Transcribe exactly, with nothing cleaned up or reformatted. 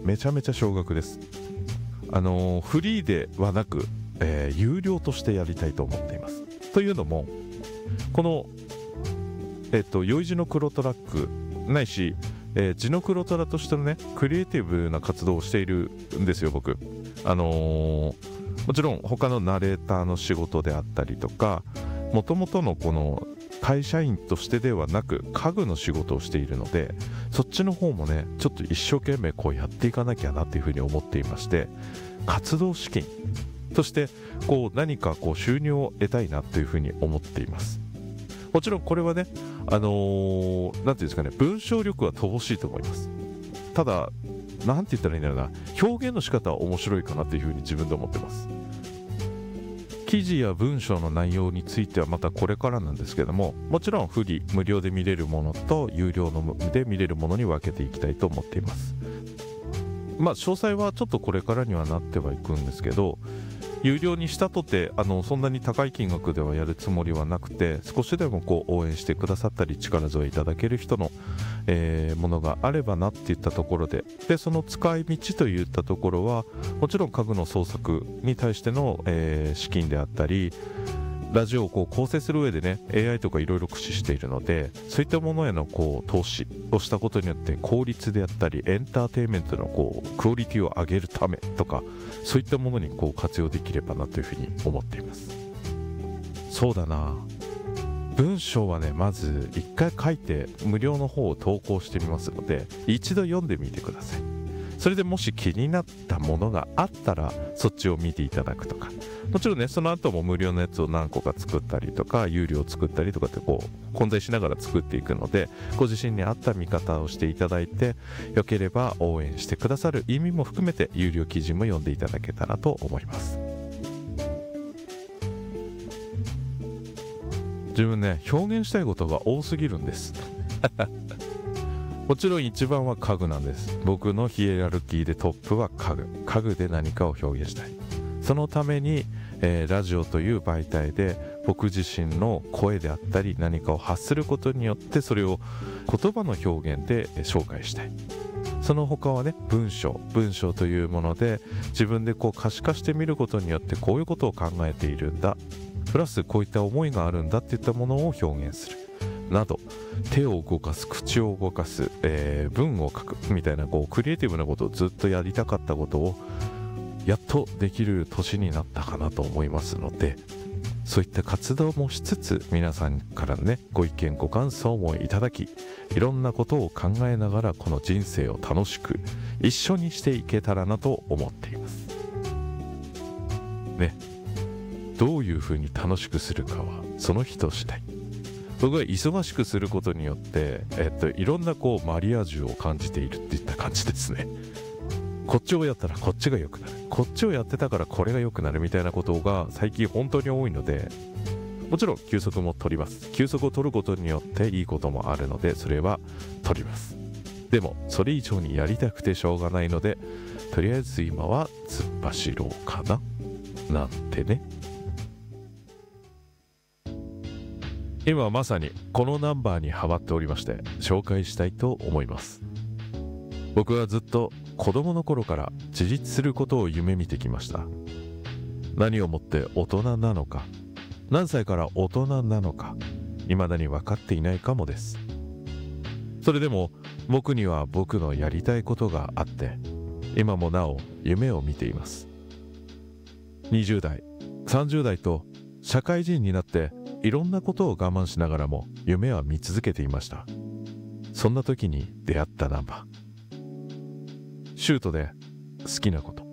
めちゃめちゃ少額です。あのー、フリーではなく、えー、有料としてやりたいと思っています。というのもこのえっとよいじの黒トラックないし、えー、地の黒トラとしてのねクリエイティブな活動をしているんですよ僕。あのー、もちろん他のナレーターの仕事であったりとか、もともとのこの会社員としてではなく家具の仕事をしているので、そっちの方もねちょっと一生懸命こうやっていかなきゃなというふうに思っていまして、活動資金としてこう何かこう収入を得たいなというふうに思っています。もちろんこれはねあのー、なんていうんですかね、文章力は乏しいと思います。ただなんて言ったらいいんだろうな、表現の仕方は面白いかなというふうに自分で思ってます。記事や文章の内容についてはまたこれからなんですけども、もちろんフリー無料で見れるものと有料ので見れるものに分けていきたいと思っています。まあ詳細はちょっとこれからにはなってはいくんですけど、有料にしたとてあのそんなに高い金額ではやるつもりはなくて、少しでもこう応援してくださったり力添えいただける人の、えー、ものがあればなっていったところで、でその使い道といったところはもちろん家具の創作に対しての、えー、資金であったり、ラジオをこう構成する上でね エーアイ とかいろいろ駆使しているので、そういったものへのこう投資をしたことによって効率であったりエンターテインメントのこうクオリティを上げるためとか、そういったものにこう活用できればなというふうに思っています。そうだな、文章はねまず一回書いて無料の方を投稿してみますので、一度読んでみてください。それでもし気になったものがあったらそっちを見ていただくとか、もちろんねその後も無料のやつを何個か作ったりとか有料を作ったりとかってこう混在しながら作っていくので、ご自身に合った見方をしていただいて、よければ応援してくださる意味も含めて有料記事も読んでいただけたらと思います。自分ね表現したいことが多すぎるんですもちろん一番は家具なんです。僕のヒエラルキーでトップは家具。家具で何かを表現したい。そのために、えー、ラジオという媒体で僕自身の声であったり何かを発することによってそれを言葉の表現で紹介したい。その他はね文章文章というもので自分でこう可視化してみることによってこういうことを考えているんだ、プラスこういった思いがあるんだっていったものを表現するなど、手を動かす、口を動かす、えー、文を書くみたいなこうクリエイティブなことをずっとやりたかったことをやっとできる年になったかなと思いますので、そういった活動もしつつ皆さんからねご意見ご感想もいただき、いろんなことを考えながらこの人生を楽しく一緒にしていけたらなと思っていますね。どういうふうに楽しくするかはその人次第。僕は忙しくすることによって、えっと、いろんなこうマリアージュを感じているっていった感じですね。こっちをやったらこっちが良くなる、こっちをやってたからこれが良くなるみたいなことが最近本当に多いので、もちろん休息も取ります。休息を取ることによっていいこともあるのでそれは取ります。でもそれ以上にやりたくてしょうがないので、とりあえず今は突っ走ろうかななんてね。今まさにこのナンバーにハマっておりまして紹介したいと思います。僕はずっと子供の頃から自立することを夢見てきました。何をもって大人なのか、何歳から大人なのか、未だに分かっていないかもです。それでも僕には僕のやりたいことがあって、今もなお夢を見ています。にじゅう代、さんじゅう代と社会人になっていろんなことを我慢しながらも夢は見続けていました。そんな時に出会ったナンバー。シュートで好きなこと。